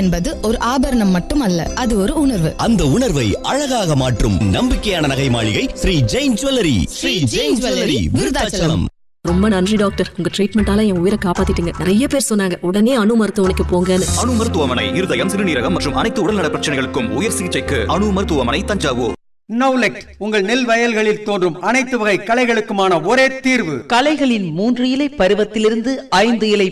என்பது ஒரு ஆபரணம் மட்டுமல்ல, அது ஒரு உணர்வு. அந்த உணர்வை அழகாக மாற்றும் நம்பிக்கையான நகை மாளிகை ஸ்ரீ ஜெயின் ஜுவல்லரி. ஸ்ரீ ஜெயின் ஜுவல்லரி, விருதாச்சலம். ரொம்ப நன்றி டாக்டர், உங்க ட்ரீட்மெண்டால என் உயிரை காப்பாத்திட்டீங்க. நிறைய பேர் சொன்னாங்க உடனே அணு மருத்துவமனைக்கு போங்கன்னு. அணு மருத்துவமனை இருதயம், சிறுநீரகம் மற்றும் அனைத்து உடல்நல பிரச்சனைகளுக்கும் உயர் சிகிச்சைக்கு அணு மருத்துவமனை, தஞ்சாவூர். நவ்லெக்ட் உங்கள் நெல் வயல்களில் தோன்றும் அனைத்து வகை களைகளுக்குமான ஒரே தீர்வு. களைகளின் 3 இலை பருவத்திலிருந்து 5 இலை